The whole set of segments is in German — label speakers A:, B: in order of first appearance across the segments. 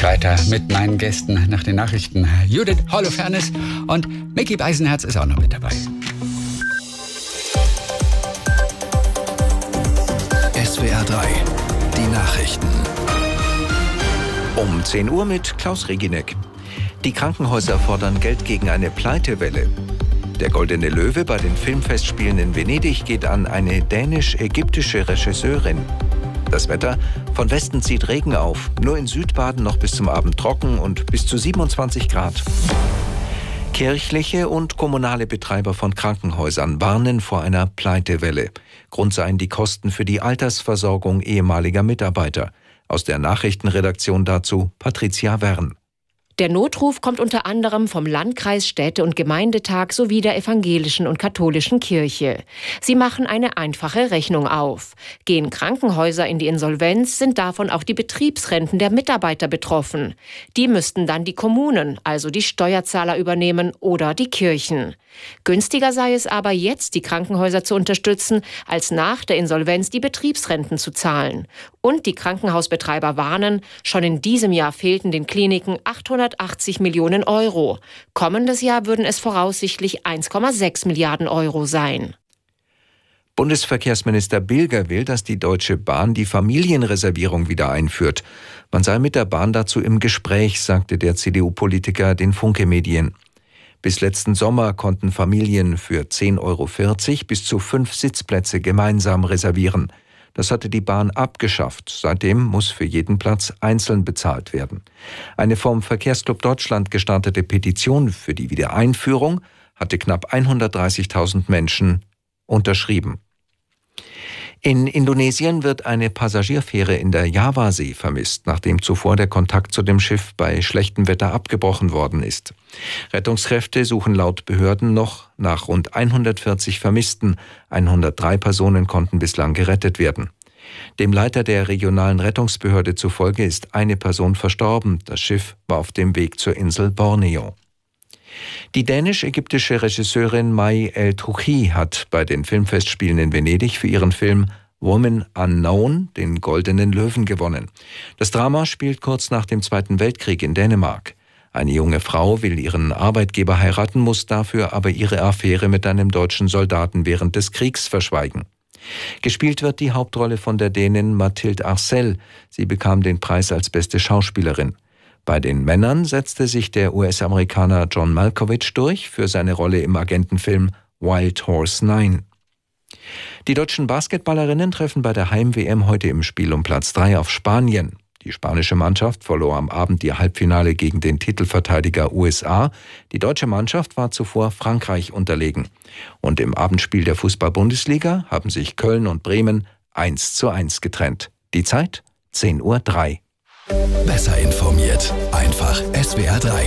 A: ich weiter mit meinen Gästen nach den Nachrichten. Judith Holofernes und Micky Beisenherz ist auch noch mit dabei.
B: SWR 3, die Nachrichten.
C: Um 10 Uhr mit Klaus Reginek. Die Krankenhäuser fordern Geld gegen eine Pleitewelle. Der Goldene Löwe bei den Filmfestspielen in Venedig geht an eine dänisch-ägyptische Regisseurin. Das Wetter: von Westen zieht Regen auf. Nur in Südbaden noch bis zum Abend trocken und bis zu 27 Grad. Kirchliche und kommunale Betreiber von Krankenhäusern warnen vor einer Pleitewelle. Grund seien die Kosten für die Altersversorgung ehemaliger Mitarbeiter. Aus der Nachrichtenredaktion dazu Patricia Wern.
D: Der Notruf kommt unter anderem vom Landkreis, Städte- und Gemeindetag sowie der evangelischen und katholischen Kirche. Sie machen eine einfache Rechnung auf. Gehen Krankenhäuser in die Insolvenz, sind davon auch die Betriebsrenten der Mitarbeiter betroffen. Die müssten dann die Kommunen, also die Steuerzahler, übernehmen oder die Kirchen. Günstiger sei es aber jetzt, die Krankenhäuser zu unterstützen, als nach der Insolvenz die Betriebsrenten zu zahlen. Und die Krankenhausbetreiber warnen, schon in diesem Jahr fehlten den Kliniken 880 Millionen Euro. Kommendes Jahr würden es voraussichtlich 1,6 Milliarden Euro sein.
C: Bundesverkehrsminister Bilger will, dass die Deutsche Bahn die Familienreservierung wieder einführt. Man sei mit der Bahn dazu im Gespräch, sagte der CDU-Politiker den Funke-Medien. Bis letzten Sommer konnten Familien für 10,40 € bis zu 5 Sitzplätze gemeinsam reservieren. Das hatte die Bahn abgeschafft. Seitdem muss für jeden Platz einzeln bezahlt werden. Eine vom Verkehrsclub Deutschland gestartete Petition für die Wiedereinführung hatte knapp 130.000 Menschen unterschrieben. In Indonesien wird eine Passagierfähre in der Javasee vermisst, nachdem zuvor der Kontakt zu dem Schiff bei schlechtem Wetter abgebrochen worden ist. Rettungskräfte suchen laut Behörden noch nach rund 140 Vermissten. 103 Personen konnten bislang gerettet werden. Dem Leiter der regionalen Rettungsbehörde zufolge ist eine Person verstorben. Das Schiff war auf dem Weg zur Insel Borneo. Die dänisch-ägyptische Regisseurin May El-Touchi hat bei den Filmfestspielen in Venedig für ihren Film Woman Unknown den Goldenen Löwen gewonnen. Das Drama spielt kurz nach dem Zweiten Weltkrieg in Dänemark. Eine junge Frau will ihren Arbeitgeber heiraten, muss dafür aber ihre Affäre mit einem deutschen Soldaten während des Kriegs verschweigen. Gespielt wird die Hauptrolle von der Dänin Mathilde Arcel. Sie bekam den Preis als beste Schauspielerin. Bei den Männern setzte sich der US-Amerikaner John Malkovich durch für seine Rolle im Agentenfilm Wild Horse 9. Die deutschen Basketballerinnen treffen bei der Heim-WM heute im Spiel um Platz 3 auf Spanien. Die spanische Mannschaft verlor am Abend ihr Halbfinale gegen den Titelverteidiger USA. Die deutsche Mannschaft war zuvor Frankreich unterlegen. Und im Abendspiel der Fußball-Bundesliga haben sich Köln und Bremen 1:1 getrennt. Die Zeit 10:03 Uhr.
B: Besser informiert, einfach SWR 3.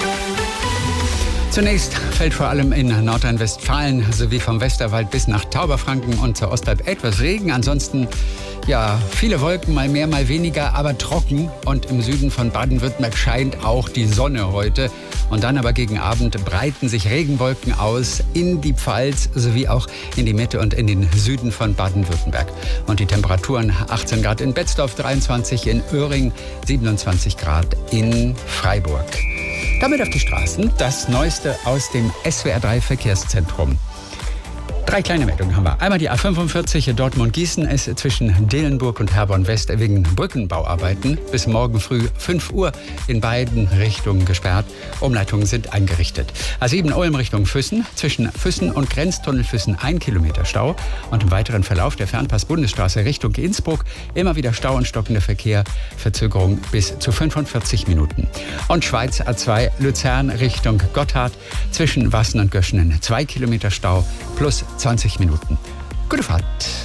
A: Zunächst fällt vor allem in Nordrhein-Westfalen sowie vom Westerwald bis nach Tauberfranken und zur Ostalb etwas Regen. Ansonsten viele Wolken, mal mehr, mal weniger, aber trocken. Und im Süden von Baden-Württemberg scheint auch die Sonne heute. Und dann aber gegen Abend breiten sich Regenwolken aus in die Pfalz sowie auch in die Mitte und in den Süden von Baden-Württemberg. Und die Temperaturen 18 Grad in Betzdorf, 23 in Öhring, 27 Grad in Freiburg. Damit auf die Straßen, das Neueste aus dem SWR3 Verkehrszentrum. 3 kleine Meldungen haben wir. Einmal die A45 Dortmund-Gießen ist zwischen Dillenburg und Herborn-West wegen Brückenbauarbeiten bis morgen früh 5 Uhr in beiden Richtungen gesperrt. Umleitungen sind eingerichtet. A7 Ulm Richtung Füssen, zwischen Füssen und Grenztunnel Füssen 1 Kilometer Stau. Und im weiteren Verlauf der Fernpass-Bundesstraße Richtung Innsbruck immer wieder Stau und stockender Verkehr, Verzögerung bis zu 45 Minuten. Und Schweiz A2 Luzern Richtung Gotthard, zwischen Wassen und Göschenen 2 Kilometer Stau plus 20 Minuten. Gute Fahrt.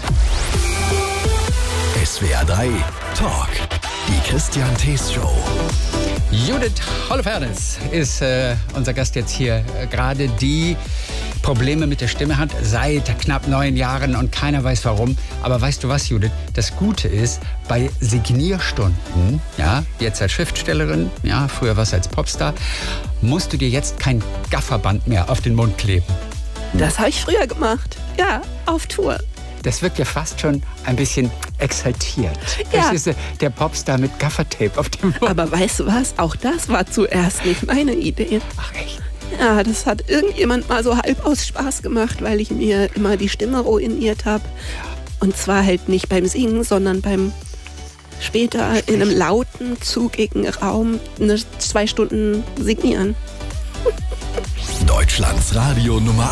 B: SWR 3 Talk. Die Christian Thees Show.
A: Judith Holofernes ist unser Gast jetzt hier. Gerade die Probleme mit der Stimme hat seit knapp 9 Jahren und keiner weiß warum. Aber weißt du was, Judith? Das Gute ist, bei Signierstunden, jetzt als Schriftstellerin, früher was als Popstar, musst du dir jetzt kein Gafferband mehr auf den Mund kleben.
E: Das habe ich früher gemacht. Ja, auf Tour.
A: Das wirkt ja fast schon ein bisschen exaltiert.
E: Ja.
A: Es ist der Popstar mit Gaffertape auf dem Mund.
E: Aber weißt du was? Auch das war zuerst nicht meine Idee.
A: Ach echt?
E: Ja, das hat irgendjemand mal so halb aus Spaß gemacht, weil ich mir immer die Stimme ruiniert habe. Und zwar halt nicht beim Singen, sondern beim später in einem lauten, zugigen Raum 2 Stunden signieren.
B: Deutschlands Radio Nummer